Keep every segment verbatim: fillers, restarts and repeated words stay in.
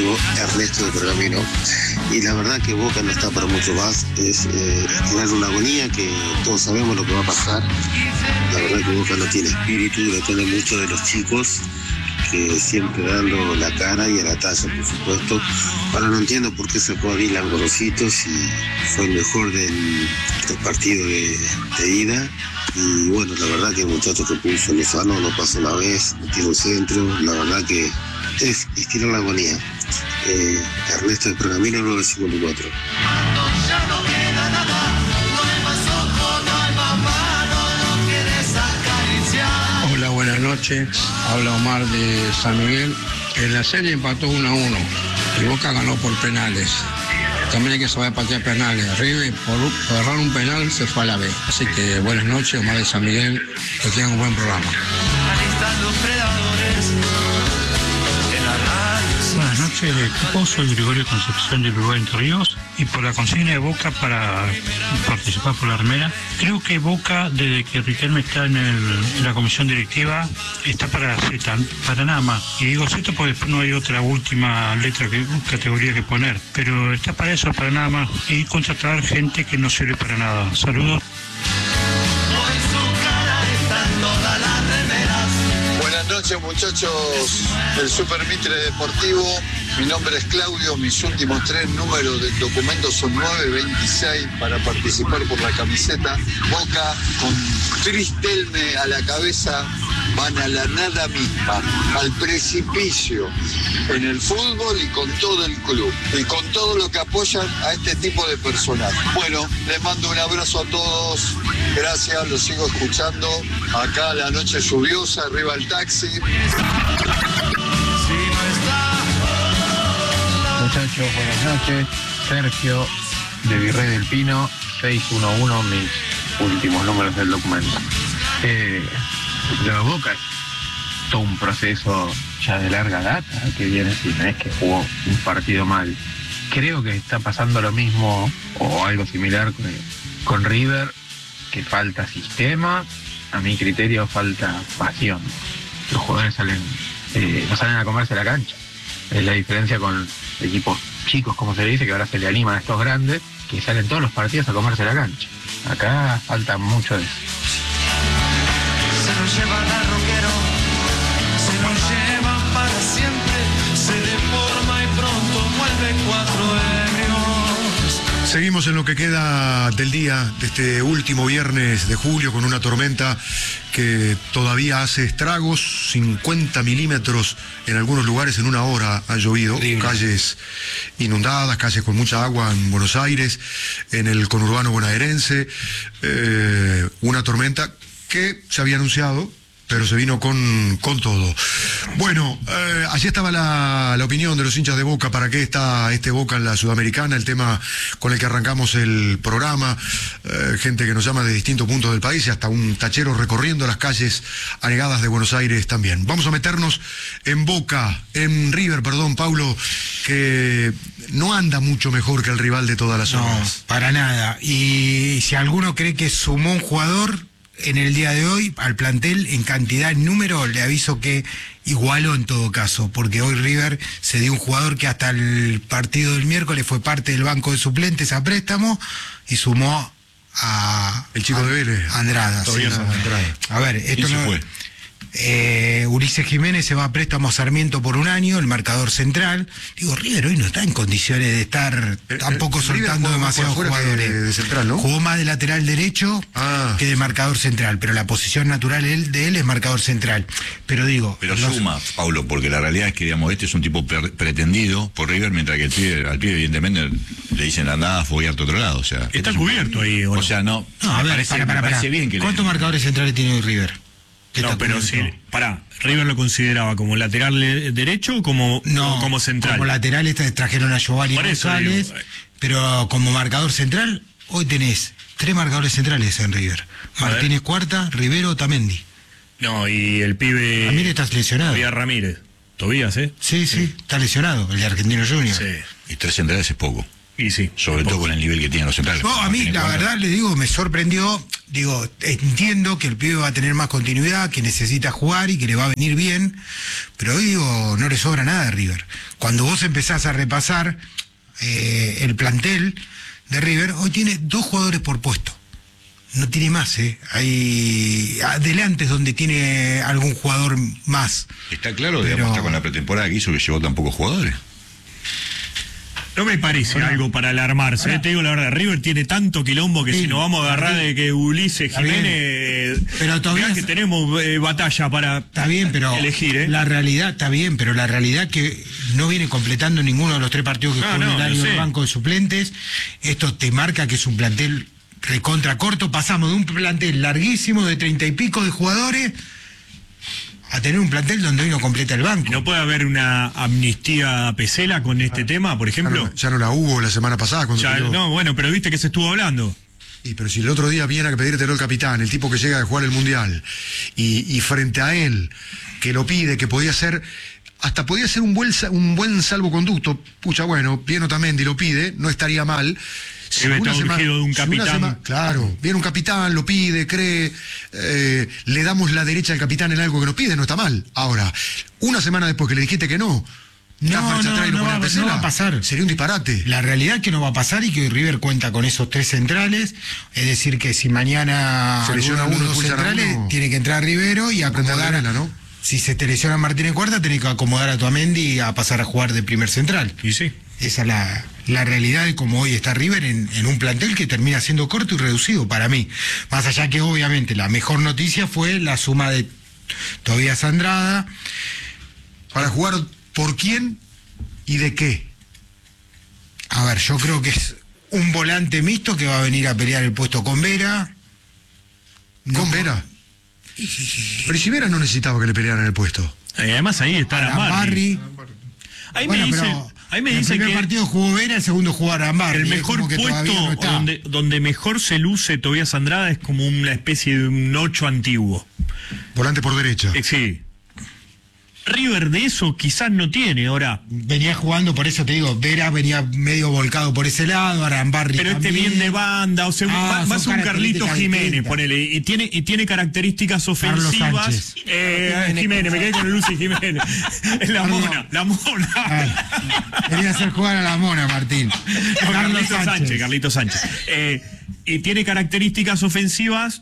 amigo Ernesto de Pergamino. Y la verdad que Boca no está para mucho más. Es eh, tener una agonía que todos sabemos lo que va a pasar. La verdad que Boca no tiene espíritu, depende mucho de los chicos, que siempre dando la cara y a la talla, por supuesto. Ahora no entiendo por qué sacó a Dylan Gorosito si fue el mejor del, del partido de, de ida. Y bueno, la verdad que el muchacho que puso Lozano no pasó una vez, metió un centro, la verdad que es estirar la agonía. Eh, Ernesto de Pergamino, nueve cincuenta y cuatro. Hola, buenas noches. Habla Omar de San Miguel. En la serie empató uno a uno y Boca ganó por penales. También hay que saber patear penales. River, por, por errar un penal, se fue a la B. Así que buenas noches, Omar de San Miguel. Que tengan un buen programa. Buenas noches, equipo. Soy Gregorio Concepción de Uruguay Entre Ríos. Y por la consigna de Boca para participar por la remera, creo que Boca, desde que Riquelme está en, el, en la comisión directiva, está para Z, para nada más. Y digo Z porque después no hay otra última letra, que categoría que poner. Pero está para eso, para nada más. Y contratar gente que no sirve para nada. Saludos. Buenas noches, muchachos del Super Mitre Deportivo. Mi nombre es Claudio, mis últimos tres números del documento son nueve veintiséis para participar por la camiseta. Boca, con Tristelme a la cabeza, van a la nada misma, al precipicio, en el fútbol y con todo el club, y con todo lo que apoyan a este tipo de personas. Bueno, les mando un abrazo a todos, gracias, los sigo escuchando. Acá la noche lluviosa, arriba el taxi. Muchachos, buenas noches. Sergio, de Virrey del Pino, seiscientos once, mis últimos números del documento. Eh, la Boca es todo un proceso ya de larga data, que viene si no es que jugó un partido mal. Creo que está pasando lo mismo o algo similar con, con River, que falta sistema, a mi criterio falta pasión. Los jugadores salen, eh, no salen a comerse la cancha. Es la diferencia con equipos chicos, como se le dice, que ahora se le animan a estos grandes, que salen todos los partidos a comerse la cancha. Acá falta mucho de eso. Se lo llevan al rockero, se lo llevan para siempre, se deforma y pronto vuelve cuatro ebrios. Seguimos en lo que queda del día, de este último viernes de julio, con una tormenta que todavía hace estragos. Cincuenta milímetros en algunos lugares en una hora ha llovido. Horrible. Calles inundadas, calles con mucha agua en Buenos Aires, en el conurbano bonaerense. Eh, una tormenta que se había anunciado, pero se vino con, con todo. Bueno, eh, allí estaba la, la opinión de los hinchas de Boca. ¿Para qué está este Boca en la Sudamericana? El tema con el que arrancamos el programa. Eh, gente que nos llama de distintos puntos del país y hasta un tachero recorriendo las calles anegadas de Buenos Aires también. Vamos a meternos en Boca, en River, perdón, Paulo, que no anda mucho mejor que el rival de todas las horas. No, para nada. Y si alguno cree que sumó un jugador en el día de hoy al plantel en cantidad, en número, le aviso que igualó en todo caso, porque hoy River se dio un jugador que hasta el partido del miércoles fue parte del banco de suplentes a préstamo y sumó a el chico a, de Vélez, Andrada. Sí, no, Andrada. A ver, esto no fue. Eh, Ulises Jiménez se va a préstamo a Sarmiento por un año, el marcador central. Digo, River hoy no está en condiciones de estar tampoco soltando demasiados jugadores. De, de central, ¿no? Jugó más de lateral derecho ah. que de marcador central, pero la posición natural de él es marcador central. Pero digo... Pero los... suma, Paulo, porque la realidad es que, digamos, este es un tipo pretendido por River, mientras que el pibe, al pibe, evidentemente, le dicen andá a foguearte a otro lado. O sea, está cubierto un... ahí, ¿o no? O sea, no, no a me ver, parece, para, para, me parece para. bien que... ¿Cuántos le... marcadores centrales tiene hoy River? No, pero sí, pará, ¿River lo consideraba como lateral derecho o como, no, como central? Como lateral este, trajeron a Giovanni González, pero como marcador central, hoy tenés tres marcadores centrales en River. Martínez Cuarta, Rivero, Tamendi. No, y el pibe... Ramírez está lesionado. Tobías Ramírez. Tobías, ¿eh? Sí, sí, sí, está lesionado, el de Argentino Junior. Sí. Y tres centrales es poco. Y sí. Sobre todo con el nivel que tienen los centrales. No, a mí, la verdad, le digo, me sorprendió. Digo, entiendo que el pibe va a tener más continuidad, que necesita jugar y que le va a venir bien, pero hoy digo, no le sobra nada a River. Cuando vos empezás a repasar eh, el plantel de River, hoy tiene dos jugadores por puesto. No tiene más, ¿eh? Hay adelante es donde tiene algún jugador más. Está claro, pero... digamos, hasta con la pretemporada que hizo que llevó tan pocos jugadores. No me parece ahora, algo para alarmarse, ahora, eh, te digo la verdad, River tiene tanto quilombo que sí, si nos vamos a agarrar de que Ulises Jiménez, pero todavía que tenemos eh, batalla para está bien, pero elegir, ¿eh? La realidad está bien, pero la realidad que no viene completando ninguno de los tres partidos que no, jugó no, en el año no del banco de suplentes. Esto te marca que es un plantel recontra corto. Pasamos de un plantel larguísimo de treinta y pico de jugadores a tener un plantel donde hoy no completa el banco. ¿No puede haber una amnistía a Pesela con este ah, tema, por ejemplo? Ya no, ya no la hubo la semana pasada. Cuando ya, no, bueno, pero viste que se estuvo hablando. Y pero si el otro día viene a pedírtelo el capitán, el tipo que llega a jugar el Mundial, y, y frente a él, que lo pide, que podía ser, hasta podía ser un buen, un buen salvoconducto, pucha, bueno, bien Otamendi lo pide, no estaría mal. Si una semana, de un si capitán. Semana, claro, viene un capitán, lo pide, cree, eh, le damos la derecha al capitán en algo que nos pide, no está mal. Ahora, una semana después que le dijiste que no, no, no, no, no, va, no va a pasar. Sería un disparate. La realidad es que no va a pasar y que hoy River cuenta con esos tres centrales, es decir que si mañana se lesiona uno, los dos centrales, uno, tiene que entrar Rivero y acomodar a, ¿no? Si se te lesiona Martínez Cuarta, tenés que acomodar a Tuamendi a pasar a jugar de primer central. Y sí. Esa es la, la realidad de cómo hoy está River en, en un plantel que termina siendo corto y reducido para mí. Más allá que obviamente la mejor noticia fue la suma de Tobías Andrada. Para jugar por quién y de qué. A ver, yo creo que es un volante mixto que va a venir a pelear el puesto con Vera. ¿Con no, Vera? Pero si Vera no necesitaba que le pelearan el puesto. Y además ahí está Arambarri. Ahí bueno, me dice, pero ahí me dice el primer que partido jugó Vera, el segundo jugó Arambarri. El mejor puesto no donde, donde mejor se luce Tobías Andrada es como una especie de un ocho antiguo. Volante por derecha. Eh, sí. River de eso quizás no tiene ahora. Venía jugando, por eso te digo, Vera venía medio volcado por ese lado, Arambarri pero también. este bien de banda, o sea, ah, más un Carlitos Jiménez, ponele, y tiene, y tiene características ofensivas. Eh, Jiménez, me quedé con el Lucy Jiménez. Es la Carlos, mona, la mona. Ay, quería hacer jugar a la mona, Martín. No, Carlitos Sánchez. Sánchez, Carlitos Sánchez. Eh, y tiene características ofensivas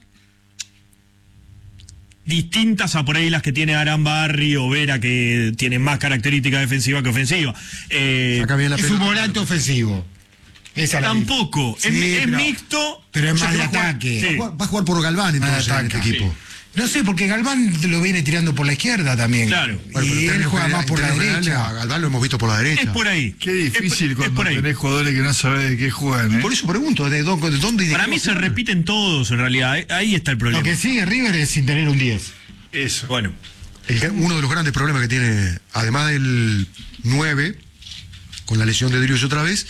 distintas a por ahí las que tiene Arambarri o Vera, que tienen más características defensivas que ofensivas. Eh, es un volante ofensivo. Esa tampoco. Sí, es, es pero, mixto. Pero es más de ataque. Sí. Va a jugar por Galván entonces en este equipo. Sí. No sé, porque Galván lo viene tirando por la izquierda también. Claro. Bueno, y él juega más por la derecha. A Galván lo hemos visto por la derecha. Es por ahí. Qué difícil es, cuando es tenés jugadores que no sabés de qué juegan, ¿eh? Por eso pregunto, ¿de dónde, de dónde y de Para mí se repiten todos en realidad. Ahí está el problema. Lo que sigue River es sin tener un diez. Eso. Bueno. El, uno de los grandes problemas que tiene, además del nueve, con la lesión de Driussi otra vez,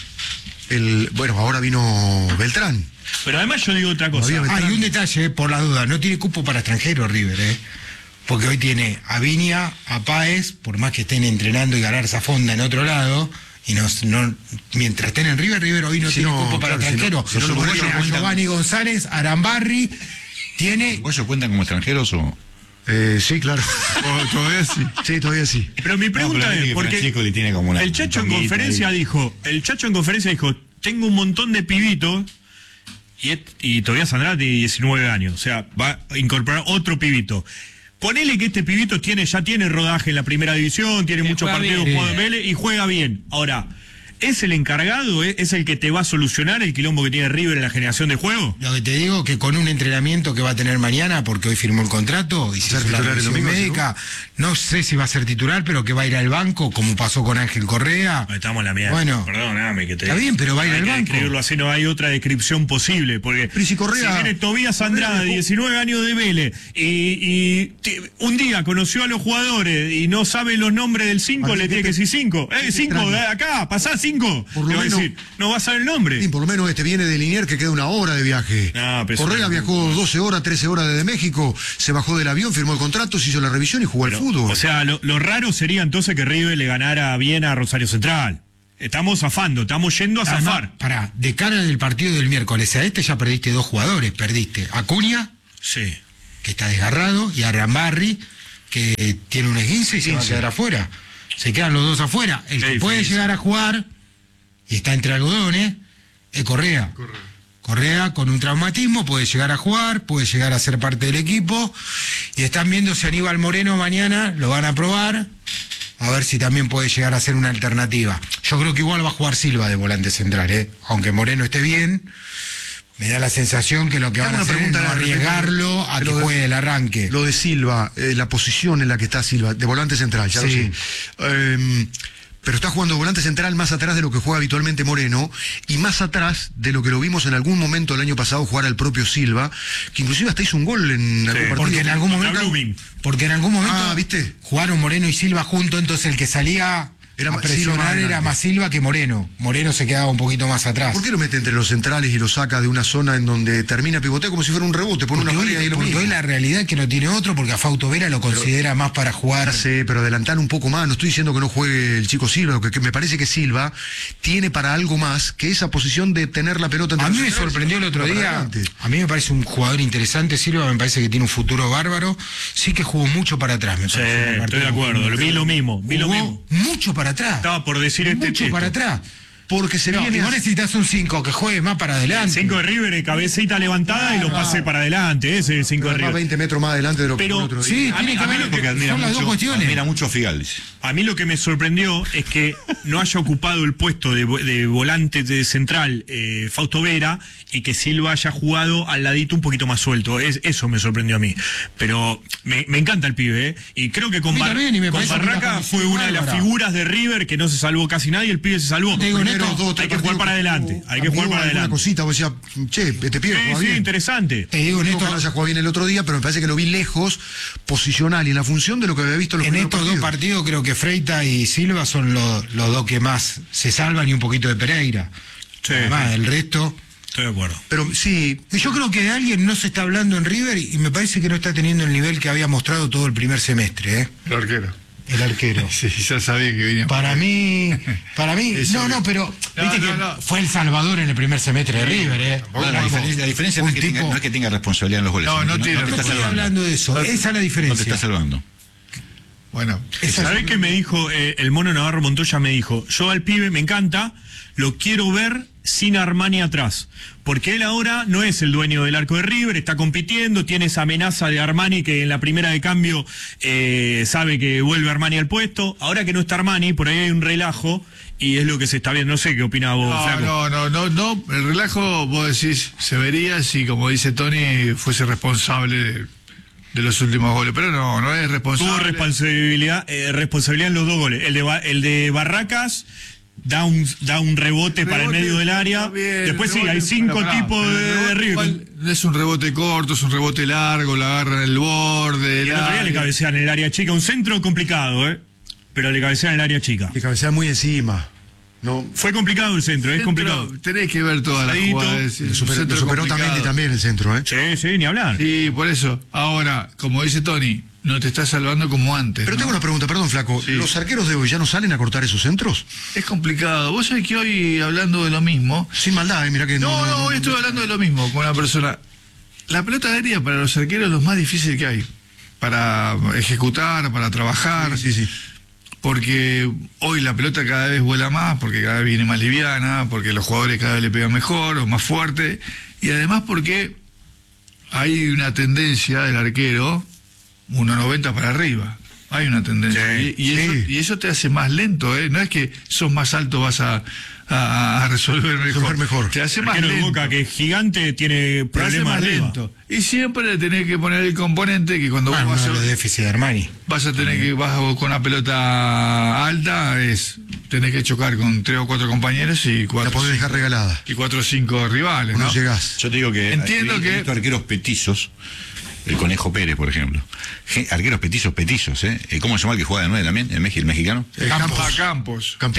el bueno, ahora vino Beltrán. Pero además yo digo otra cosa. Ah, y un detalle, eh, por la duda, no tiene cupo para extranjeros River, ¿eh? Porque hoy tiene a Viña, a Páez, por más que estén entrenando y ganar esa fonda en otro lado, y no, no mientras estén en River, River hoy no si tiene no, cupo para claro, extranjeros. Si no, si no tiene a Giovanni González, Arambarri, tiene... ¿Ellos cuentan como extranjeros o...? Eh, sí, claro. Todavía sí. Sí, todavía sí. Pero mi pregunta no, pero es, porque le tiene como una, el Chacho en conferencia ahí. dijo, el Chacho en conferencia dijo, tengo un montón de pibitos y, y todavía Sandra tiene diecinueve años, o sea, va a incorporar otro pibito. Ponele que este pibito tiene, ya tiene rodaje en la primera división, tiene muchos partidos jugando en Vélez y juega bien. Ahora, ¿es el encargado? ¿Es el que te va a solucionar el quilombo que tiene River en la generación de juego? Lo que te digo que con un entrenamiento que va a tener mañana, porque hoy firmó el contrato y se hizo la revisión médica, ¿no? no sé si va a ser titular, pero que va a ir al banco, como pasó con Ángel Correa. Estamos en la mierda. Bueno, perdóname que te está bien, pero va a ir al banco. Escribirlo así, no hay otra descripción posible, porque pero si Correa, si viene Tobías Andrada, diecinueve años de Vélez, y, y t- un día conoció a los jugadores y no sabe los nombres del cinco, le tiene que decir cinco. Eh, cinco, de acá, pasá cinco. Por lo menos, decir, no va a saber el nombre. Sí, por lo menos este viene de Liniers que queda una hora de viaje. No, Correa viajó doce horas, trece horas desde México, se bajó del avión, firmó el contrato, se hizo la revisión y jugó Pero, al fútbol. O sea, lo, lo raro sería entonces que River le ganara bien a Rosario Central. Estamos zafando, estamos yendo a Además, zafar. Pará, de cara del partido del miércoles a este ya perdiste dos jugadores. Perdiste a Acuña, Sí. que está desgarrado, y a Rambarri, que tiene un esguince y se va a quedar afuera. Se quedan los dos afuera. El que Sí, puede difícil. llegar a jugar, y está entre algodones, es Correa. Correa. Correa con un traumatismo puede llegar a jugar, puede llegar a ser parte del equipo, y están viendo si Aníbal Moreno mañana lo van a probar, a ver si también puede llegar a ser una alternativa. Yo creo que igual va a jugar Silva de volante central, ¿eh? Aunque Moreno esté bien, me da la sensación que lo que Te van hago a una hacer es pregunta no al respecto. arriesgarlo a que Lo de- juegue el arranque. Lo de Silva, eh, la posición en la que está Silva, de volante central, ya lo Sí. sé. Eh, pero está jugando volante central más atrás de lo que juega habitualmente Moreno y más atrás de lo que lo vimos en algún momento el año pasado jugar al propio Silva, que inclusive hasta hizo un gol en algún partido. Porque en algún Contra momento, Blooming. porque en algún momento Ah, ¿viste? jugaron Moreno y Silva juntos, entonces el que salía Era a más- presionar Silva más era adelante. más Silva que Moreno. Moreno se quedaba un poquito más atrás. ¿Por qué lo mete entre los centrales y lo saca de una zona en donde termina pivotea como si fuera un rebote? Pone Porque, una hoy, pared y lo porque mismo. hoy la realidad es que no tiene otro, porque a Fausto Vera lo considera más para jugar. Ya sé, pero adelantar un poco más. No estoy diciendo que no juegue el chico Silva, que, que me parece que Silva tiene para algo más que esa posición de tener la pelota entre A los mí me centrales sorprendió el otro para día, adelante. a mí me parece un jugador interesante, Silva, me parece que tiene un futuro bárbaro, sí que jugó mucho para atrás, me Sí, parece. en el estoy partido. de acuerdo. Vi lo mismo, vi lo Jugó mismo. mucho para atrás. Estaba por decir este mucho texto. para atrás. Porque se No, viene... y vos necesitas un cinco que juegue más para adelante. cinco de River, eh, cabecita levantada y lo pasé para adelante. Ese es el cinco de más River. veinte metros más adelante de lo que Pero- fue el otro día. Sí, A mí- tiene que a mí ver, lo Porque admira son las dos mucho, cuestiones. admira mucho a Figal, dice. A mí lo que me sorprendió es que no haya ocupado el puesto de, vo- de volante de central eh, Fausto Vera y que Silva haya jugado al ladito un poquito más suelto. Es, eso me sorprendió a mí. Pero me, me encanta el pibe, ¿eh? Y creo que con, A mí Bar- también, y me con parece que Barraca la fue una de las bárbara. figuras de River que no se salvó casi nadie. El pibe se salvó. Te digo, Primeros Neto, dos, tres hay que jugar partidos para adelante. tuvo Hay que jugar amigo, para alguna adelante. cosita, vos decías, che, este pibe Sí, juega sí, bien. interesante. Te digo, No Neto, que no haya jugado bien el otro día, pero me parece que lo vi lejos, posicional y en la función de lo que había visto en los en primeros estos dos partidos. partidos creo que Freita y Silva son los, los dos que más se salvan y un poquito de Pereira. Sí, Además, sí. el resto... Estoy de acuerdo. Pero sí, Y yo creo que de alguien no se está hablando en River y me parece que no está teniendo el nivel que había mostrado todo el primer semestre, ¿eh? El arquero. El arquero. Sí, ya sabía que venía. Para mí, para mí, Eso no, que- no, pero No, viste no, que no. fue el salvador en el primer semestre de River, ¿eh? No, la, diferencia, la diferencia no, un es que tenga, tipo- no es que tenga responsabilidad en los goles. No, sino no que tiene te No está estoy salvando. hablando de eso, esa es la No te diferencia. está salvando. Bueno, Esa ¿Sabés es- qué me dijo eh, el mono Navarro Montoya? Me dijo, yo al pibe me encanta, lo quiero ver sin Armani atrás. Porque él ahora no es el dueño del arco de River, está compitiendo, tiene esa amenaza de Armani que en la primera de cambio eh, sabe que vuelve Armani al puesto. Ahora que no está Armani, por ahí hay un relajo y es lo que se está viendo. No sé qué opina vos, no, Flaco. no, no, no, no, el relajo, vos decís, se vería si, como dice Tony, fuese responsable de, de los últimos goles, pero no, no es Tuvo responsable. responsabilidad, eh, responsabilidad en los dos goles. El de, Ba- el de Barracas da un, da un rebote, para el Rebote, medio del área. está bien, Después sí, rebote, hay cinco pero pará, tipos pero de, el de rebote River. igual no es un rebote corto, es un rebote largo, la agarra en el borde. Y el otro día le cabecean en el área chica, un centro complicado, ¿eh? Pero le cabecean en el área chica. que cabecea muy encima. No, Fue complicado el centro, es complicado. Tenés que ver todas las Ahí, jugadas. lo es un superó, centro lo superó complicado. también, también el centro, ¿eh? Sí, sí, ni hablar. Sí, por eso. Ahora, como dice Tony, no te está salvando como antes. Pero ¿no? tengo una pregunta, perdón, Flaco. Sí. ¿Los arqueros de hoy ya no salen a cortar esos centros? Es complicado. Vos sabés que hoy, hablando de lo mismo. Sin maldad, ¿eh? Mirá que no. No, no, hoy estoy hablando de lo mismo con una persona. La pelota aérea para los arqueros es lo más difícil que hay. Para ejecutar, para trabajar. Sí, sí. Porque hoy la pelota cada vez vuela más, porque cada vez viene más liviana, porque los jugadores cada vez le pegan mejor o más fuerte. Y además porque hay una tendencia del arquero uno noventa para arriba. Hay una tendencia. Sí, y, y sí. eso, y eso te hace más lento, ¿eh? No es que sos más alto vas a, a, a resolver mejor. Resolver mejor. Te hace El más arquero de lento. Boca, que es gigante, tiene Te hace problemas más arriba. lento. Y siempre tenés que poner el componente que cuando Bueno, vos vas uno de a, los déficits de Armani. vas a tener que, vas a- con una pelota alta, es tenés que chocar con tres o cuatro compañeros y La cuatro, podés dejar regalada. y cuatro o cinco rivales, No, ¿no? llegás. Yo te digo que Entiendo he que- visto arqueros petizos, el Conejo Pérez, por ejemplo. Gen- Arqueros petizos, petizos, ¿eh? Eh, ¿Cómo se llama el que juega de nueve también? ¿El, meji- el mexicano? Eh, Campos. Campos. A Campos. Campito.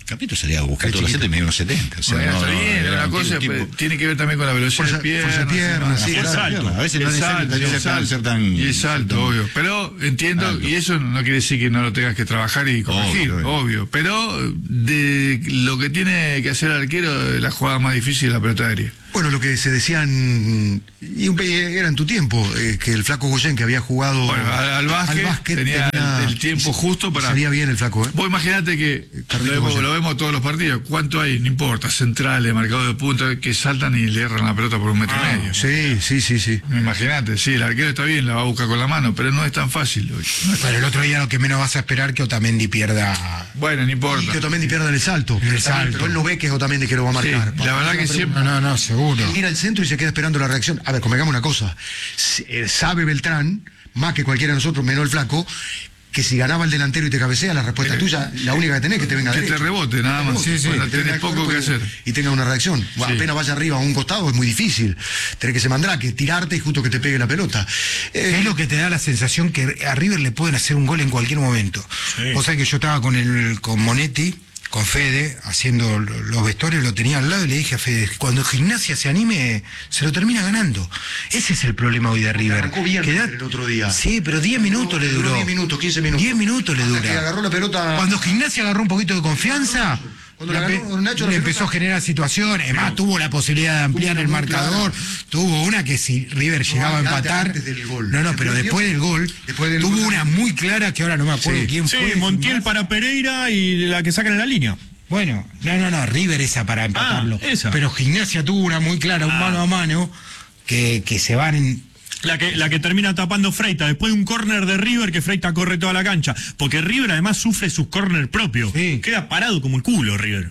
Capito salía a buscar todo el centro y me dio unos setenta. O sea, Bueno, no, está no, bien, era una un cosa tipo- pues, tiene que ver también con la velocidad Fuerza- de piernas. fuerza de piernas, ¿no? sí, Y el claro. salto. A veces no El es necesario salto, ser el tan- salto. ser tan- Y el salto, obvio. Pero entiendo, Alto. y eso no quiere decir que no lo tengas que trabajar y corregir, Obvio, obvio. obvio. Pero de lo que tiene que hacer el arquero, la jugada más difícil es la pelota aérea. Bueno, lo que se decían, y un, era en tu tiempo, eh, que el flaco Goyen, que había jugado Bueno, al, al básquet, tenía, el, el tiempo justo para... Salía bien el flaco, ¿eh? Vos imaginate que Carlitos lo vemos, Goyen. lo vemos todos los partidos. ¿Cuánto hay? No importa. Centrales, marcadores de punta, que saltan y le erran la pelota por un metro y medio. Sí, sí, sí, sí. Imagínate, sí, el arquero está bien, la va a buscar con la mano, pero no es tan fácil hoy. No es- Pero el otro día lo que menos vas a esperar que Otamendi pierda. Bueno, no Y importa. que Otamendi pierda en el salto. En el Pero también- salto. Pero él no ve que es Otamendi que lo va a marcar. Sí, la verdad que siempre- No, no, no, seguro. Él mira el centro y se queda esperando la reacción. A ver, convengamos una cosa. Si- eh, Sabe Beltrán, más que cualquiera de nosotros, menos el flaco, que si ganaba el delantero y te cabecea, la respuesta tuya, la única que tenés es que te venga Que te derecho. rebote, nada más. Sí, sí. Bueno, Que tenés tenga poco cuerpo que y- hacer. Y tenga una reacción. Bueno, Sí. apenas vaya arriba a un costado es muy difícil. Tenés que ser mandrake, tirarte y justo que te pegue la pelota. Eh, Es lo que te da la sensación que a River le pueden hacer un gol en cualquier momento. Vos sabés que yo estaba con el con Monetti, con Fede, haciendo lo- los vestuarios, lo tenía al lado y le dije a Fede, cuando Gimnasia se anime, se lo termina ganando. Ese es el problema hoy de River. arrancó bien Que da- el otro día. Sí, pero diez minutos le duró. diez minutos, quince minutos. diez minutos le Hasta dura. que agarró la pelota. Cuando Gimnasia agarró un poquito de confianza, Cuando le, la empe- agarró Nacho la le pelota- empezó a generar situaciones. Además, tuvo la posibilidad de ampliar Tuvo el una muy marcador. clara. Tuvo una que si River llegaba a antes- empatar. antes del gol. No, no, El pero primer después del tiempo- gol, después del tuvo gol una también. muy clara que ahora no me acuerdo Sí. quién Sí, fue. Montiel más. para Pereira y la que sacan en la línea. Bueno, no, no, no, River esa para empatarlo. Ah, esa. Pero Gimnasia tuvo una muy clara, un Ah. mano a mano, que, que se van en. La que, la que termina tapando Freita, después de un córner de River que Freita corre toda la cancha. Porque River además sufre sus córner propios. Sí. Queda parado como el culo River.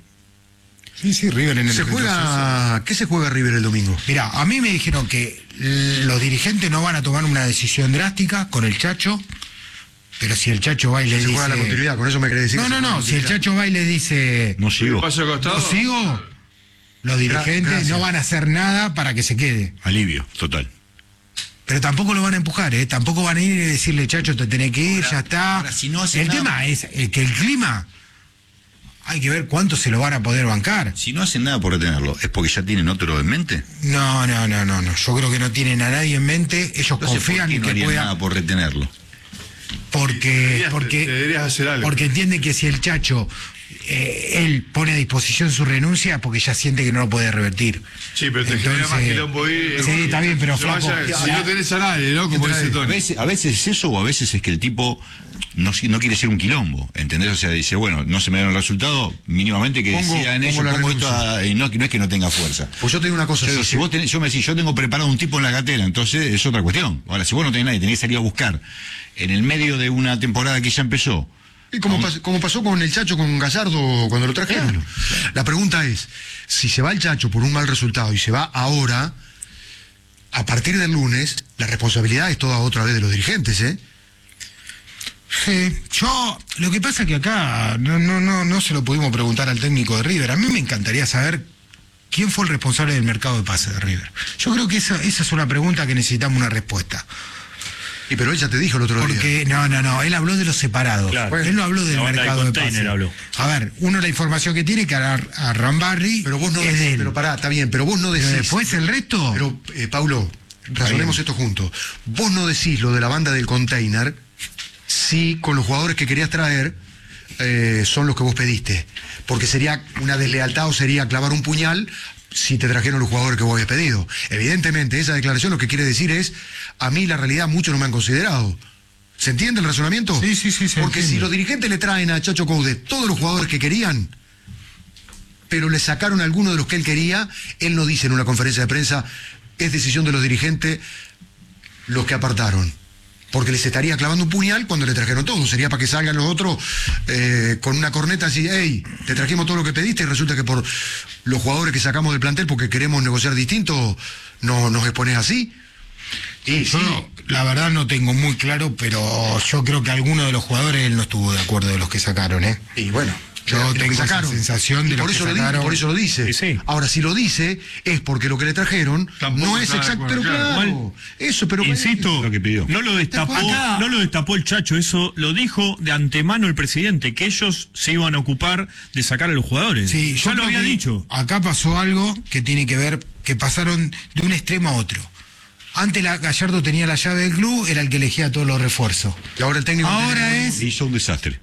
Sí, sí, River en el Se juega. ¿Qué se juega River el domingo? Mira, a mí me dijeron que los dirigentes no van a tomar una decisión drástica con el Chacho, pero si el Chacho va y le Se dice... juega la continuidad, con eso me querés decir. No, que no, se juega no, la si el continuidad. Chacho va y le dice... No sigo. Paso al costado. ¿No sigo? Los dirigentes Gracias. no van a hacer nada para que se quede. Alivio, total. Pero tampoco lo van a empujar, ¿eh? Tampoco van a ir y decirle, Chacho, te tenés que ir, Ahora- ya está. ahora, si no hacen el nada- tema es eh, que el clima, hay que ver cuánto se lo van a poder bancar. Si no hacen nada por retenerlo, ¿es porque ya tienen otro en mente? No, no, no, no, no. Yo creo que no tienen a nadie en mente. Ellos Entonces, confían ¿por qué en no que harían pueda. nada por retenerlo? Porque, Deberías- porque, deberías hacer algo. porque entiende que si el Chacho, eh, él pone a disposición su renuncia, porque ya siente que no lo puede revertir. Sí, pero te genera más quilombo ir. Sí, está bien, pero Se vaya- flaco. si no tenés a nadie, ¿no? Como dice A Tony. veces, a veces es eso o a veces es que el tipo no, si- no quiere ser un quilombo, ¿entendés? O sea, dice, bueno, no se me da el resultado, mínimamente que Pongo- decida en pongo ello, la pongo esto renuncia. a- y no, no es que no tenga fuerza. Pues yo te digo una cosa. Yo, digo, si si se- vos tenés, yo me decís, yo tengo preparado un tipo en la gatera, entonces es otra cuestión. Ahora, si vos no tenés nadie, tenés que salir a buscar en el medio de una temporada que ya empezó. Y como, pas- como pasó con el Chacho con Gallardo cuando lo trajeron. La pregunta es, si se va el Chacho por un mal resultado y se va ahora, a partir del lunes, la responsabilidad es toda otra vez de los dirigentes, ¿eh? Sí, yo, lo que pasa es que acá no, no, no, no se lo pudimos preguntar al técnico de River. A mí me encantaría saber quién fue el responsable del mercado de pases de River. Yo creo que esa, esa es una pregunta que necesitamos una respuesta. Y pero él ya te dijo el otro día. Porque, no, no, no, él habló de los separados. Claro. Él no habló del La banda de mercado de, container pases. habló. A ver, uno la información que tiene que a, a Rambarri Pero vos no es decís, de él. pero pará, está bien, pero vos no Pero decís. después el resto... Pero, eh, Paulo, razonemos esto juntos. Vos no decís lo de la banda del container si con los jugadores que querías traer eh, son los que vos pediste. Porque sería una deslealtad o sería clavar un puñal si te trajeron los jugadores que vos habías pedido. Evidentemente, esa declaración lo que quiere decir es, a mí la realidad muchos no me han considerado. ¿Se entiende el razonamiento? Sí, sí, sí, se Porque entiende. si los dirigentes le traen a Chacho Coudet todos los jugadores que querían, pero le sacaron a alguno de los que él quería, él no dice en una conferencia de prensa, es decisión de los dirigentes los que apartaron. Porque les estaría clavando un puñal cuando le trajeron todo. Sería para que salgan los otros eh, con una corneta así, hey, te trajimos todo lo que pediste y resulta que por los jugadores que sacamos del plantel porque queremos negociar distinto, no nos expones así. Y Yo, sí, la verdad, no tengo muy claro, pero yo creo que alguno de los jugadores él no estuvo de acuerdo de los que sacaron, ¿eh? y bueno, Yo lo tengo que esa sacaron. sensación de Y por lo que eso lo di- sacaron. por eso lo dice. Sí, sí. Ahora, si lo dice, es porque lo que le trajeron Tampoco no es está de exacto. acuerdo, Pero claro. claro, eso, pero Insisto, lo que pidió. no lo destapó, Acá- no lo destapó el Chacho, eso lo dijo de antemano el presidente, que ellos se iban a ocupar de sacar a los jugadores. Sí, ya yo lo creo había que dicho. Acá pasó algo que tiene que ver, que pasaron de un extremo a otro. Antes la, Gallardo tenía la llave del club, era el que elegía todos los refuerzos. Y ahora el técnico. Ahora es, Hizo un desastre.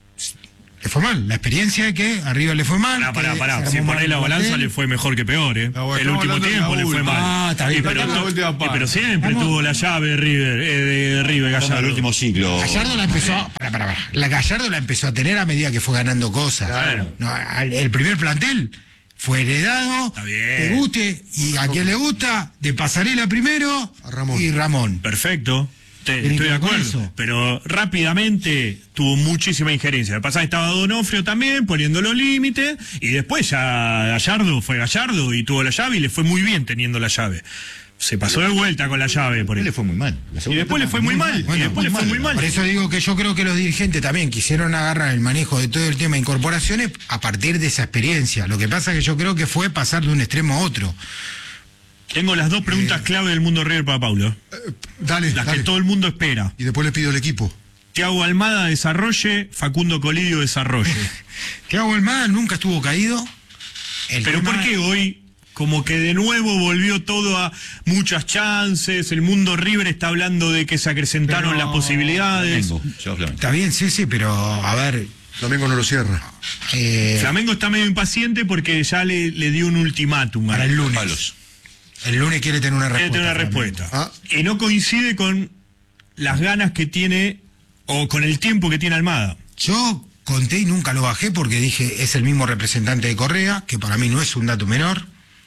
le fue mal. La experiencia de que arriba le fue mal. Pará, pará, que pará. se Si armó mal ponés la el balanza, plantel. le fue mejor que peor, ¿eh? No, bueno, el estamos último hablando de tiempo la le fue última. mal. Ah, está bien, Y pero pero, la to- última y parte. pero siempre Vamos. tuvo la llave de River, eh, de River Vamos al Gallardo. último ciclo. Gallardo la empezó, a- pará, pará, pará. La Gallardo la empezó a tener a medida que fue ganando cosas. Claro. No, al- el primer plantel fue heredado, Está bien. te guste, y a quien le gusta, de Pasarela primero A Ramón. y Ramón. Perfecto. Te- ¿Tiene estoy que de ver con acuerdo. eso? Pero rápidamente tuvo muchísima injerencia. El pasado estaba Donofrio también, poniendo los límites. Y después ya Gallardo fue Gallardo y tuvo la llave y le fue muy bien teniendo la llave. Se pasó de vuelta con la llave. Por Él ahí. le fue muy mal. La Y segunda después le fue muy mal. Bueno, y después le fue muy mal. Por eso digo que yo creo que los dirigentes también quisieron agarrar el manejo de todo el tema de incorporaciones a partir de esa experiencia. Lo que pasa es que yo creo que fue pasar de un extremo a otro. Tengo las dos preguntas clave del mundo River para Paulo. Dale, Las dale. que todo el mundo espera. Y después le pido el equipo. Tiago Almada desarrolle, Facundo Colidio desarrolle. Thiago Almada nunca estuvo caído. El Pero tema- ¿por qué hoy como que de nuevo volvió todo a muchas chances? El mundo River está hablando de que se acrecentaron Pero- las posibilidades. Flamengo, lleva Flamengo. Está bien, sí, sí, pero a ver. Flamengo no lo cierra. eh, Flamengo está medio impaciente porque ya le, le dio un ultimátum. Para el lunes. Palos. El lunes quiere tener una Quiere respuesta. tener una Flamengo. respuesta. Ah. Y no coincide con las ganas que tiene o con el tiempo que tiene Almada. Yo conté y nunca lo bajé porque dije es el mismo representante de Correa, que para mí no es un dato menor.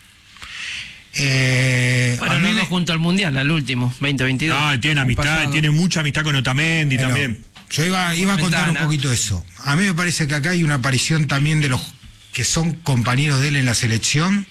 Eh, a Bueno, mí los me- dos junto al Mundial, al último, veinte veintidós. Ah, tiene amistad, Pasado. tiene mucha amistad con Otamendi Pero también. Yo iba, iba a contar un Ventana. poquito eso. A mí me parece que acá hay una aparición también de los que son compañeros de él en la selección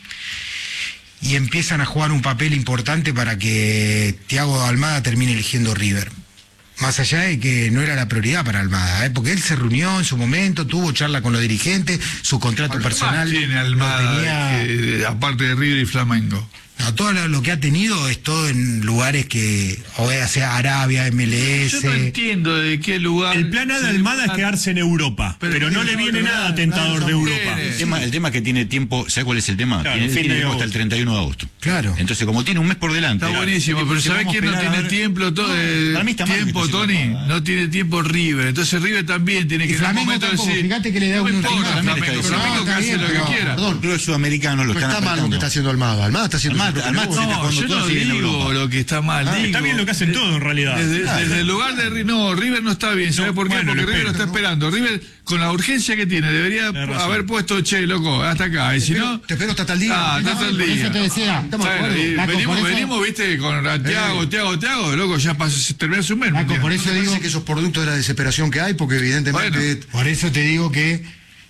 y empiezan a jugar un papel importante para que Thiago Almada termine eligiendo River. Más allá de que no era la prioridad para Almada, ¿eh? Porque él se reunió en su momento, tuvo charla con los dirigentes, su contrato personal tiene lo Almada, tenía- eh, aparte de River y Flamengo. No, todo lo, lo que ha tenido es todo en lugares que, o sea, Arabia, M L S. Yo no entiendo de qué lugar. El plan A de Almada es quedarse en Europa, pero, Pero- no le viene nada tentador de Europa. El tema, el tema que tiene tiempo, ¿sabes cuál es el tema? Claro, tiene fin tiene de tiempo hasta agosto. el treinta y uno de agosto. Claro. Entonces, como tiene un mes por delante. Está buenísimo, pero si ¿sabés vamos quién a no esperar a tiene ver- tiempo? Todo, eh, para mí está mal tiempo, que esté Tony. haciendo nada. No tiene tiempo River. Entonces River también tiene Y que en un Flamengo momento tampoco, decir. fíjate que le da no me un importa, ultimátum. Flamengo, También está Flamengo diciendo- que No, hace está lo que bien, quiera. Perdón. Los sudamericanos lo No están está mal lo que apretando. está haciendo Almada. Almada está haciendo Almada- su propio Almada negocio. está No, jugando yo todo no así en digo Europa. lo que está mal. Ah, digo, Está bien lo que hacen todos en realidad. Desde, Claro. desde el lugar de River, no, River no está bien. ¿Sabes No, por qué? bueno, Porque lo River lo espero, está ¿no? esperando. River, con la urgencia que tiene, debería Tenés razón. haber puesto, che, loco, hasta acá. Y si espero- no. te espero hasta tal día. Ah, hasta tal Por eso día. te decía, estamos de Bueno, acuerdo. y Naco, venimos, por eso- venimos, viste, con Tiago, Tiago, Tiago, loco, ya pasó, se terminó su mes. ¿me Naco, por entiendes? eso ¿No te digo, parece que eso es producto de la desesperación que hay? Porque evidentemente... Bueno. por eso te digo que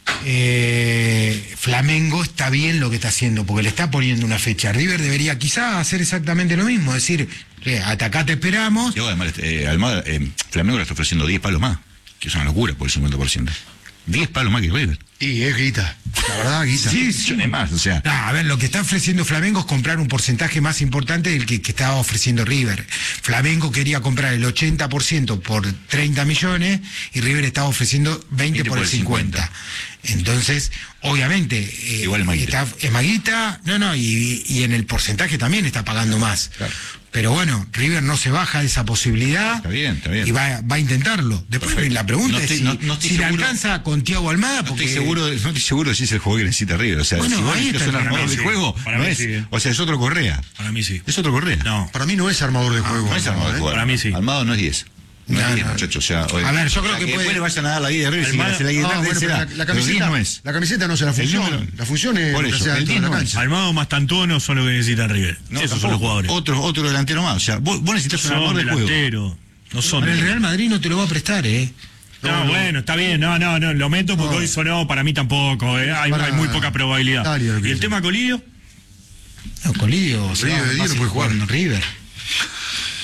eh, Flamengo está bien lo que está haciendo, porque le está poniendo una fecha. River debería quizá hacer exactamente lo mismo, decir, eh, hasta acá te esperamos. Y además, eh, Almada, eh, Flamengo le está ofreciendo diez palos más, que es una locura por el cincuenta por ciento. diez palos más que River. Y es guita. La verdad, guita. Sí, Millones más, o sea. No, a ver, lo que está ofreciendo Flamengo es comprar un porcentaje más importante del que, que estaba ofreciendo River. Flamengo quería comprar el ochenta por ciento por treinta millones y River estaba ofreciendo veinte por el cincuenta. Entonces, obviamente, eh, Igual es maguita. está- es maguita, no, no, y, y en el porcentaje también está pagando más. Claro. Pero bueno, River no se baja de esa posibilidad. Está bien, está bien. Y va, va a intentarlo. Después Perfecto. la pregunta No estoy- es si, no- no estoy si le seguro- alcanza con Thiago Almada, No porque estoy seguro, de- no estoy seguro de si es el juego que necesita River. O sea, Bueno, si vos ahí necesitas está un el armador de problema. juego, Para no mí es. sí. O sea, es otro Correa. Para mí sí. Es otro Correa. No. Para mí no es armador de juego. No es armador de ¿eh? juego. Para mí sí. Almado no es diez. No, No, es diez, no. muchachos. O sea, oye, A ver, yo creo o sea, que puede- después le vayan a dar la guía de River. Si Almada- se la guía No, de bueno, River pero será. la, la Pero camiseta, diez no es. la camiseta no es la función. número- La función es Por lo que eso, sea el dentro diez de la no es. cancha. Almado más Tantono son lo que necesita River. No, Esos son tampoco. los jugadores. Otro, otro delantero más. O sea, vos, vos necesitas un Son armador de juego. delanteros. No son Para el delanteros. Real Madrid no te lo va a prestar, ¿eh? No, bueno, está bien, no, no, no, lo meto porque No. hoy sonó, para mí tampoco, eh, hay, Para- hay muy poca probabilidad. Italia, lo que ¿Y el dice. tema Colidio? No, Colidio, se Colidio va- de va a diez no seguir puede jugar. jugando en River.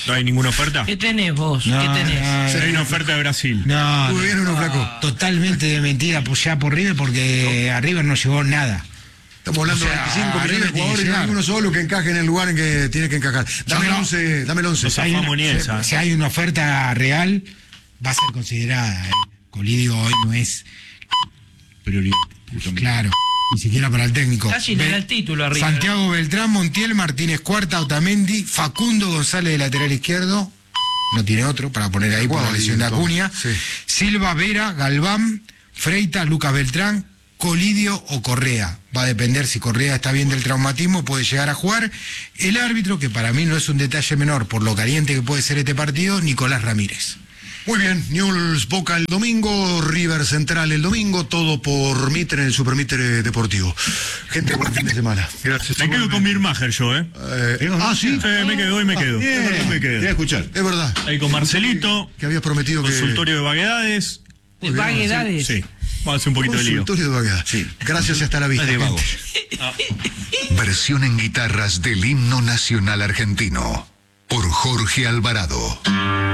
¿No hay ninguna oferta? ¿Qué tenés vos? No, ¿Qué tenés? no, Hay una oferta de Brasil. No, Muy bien, uno flaco. totalmente de mentira apoyada por River porque a River no llegó nada. Estamos hablando O sea, de veinticinco millones River de tiene que jugadores y no hay llegar. uno solo que encaje en el lugar en que tiene que encajar. Dame el no. once, dame el once. Los hay afamos una- ni esa. si hay una oferta real, va a ser considerada. ¿eh? Colidio hoy no es Prioridad. claro, ni siquiera para el técnico. Casi le da el título arriba. Santiago Beltrán, Montiel, Martínez Cuarta, Otamendi, Facundo González de lateral izquierdo, no tiene otro para poner ahí por la lesión de Acuña, Sí. Silva, Vera, Galván, Freita, Lucas Beltrán, Colidio o Correa. Va a depender si Correa está bien del traumatismo, puede llegar a jugar. El árbitro, que para mí no es un detalle menor por lo caliente que puede ser este partido, Nicolás Ramírez. Muy bien, Newell's Boca el domingo, River Central el domingo, todo por Mitre en el Super Mitre Deportivo. Gente, buen fin de semana. Gracias. Me quedo con Birmacher yo, ¿eh? Eh, ah, sí. Sí, me quedo y me quedo. Bien, me te voy a quedo. escuchar. Es verdad. Ahí con Marcelito, Que habías prometido que. consultorio de vaguedades. ¿De vaguedades? Sí, vamos a hacer un poquito de lío. Consultorio de vaguedad. Sí. Gracias y hasta la vista. De vagos. Versión en guitarras del himno nacional argentino por Jorge Alvarado.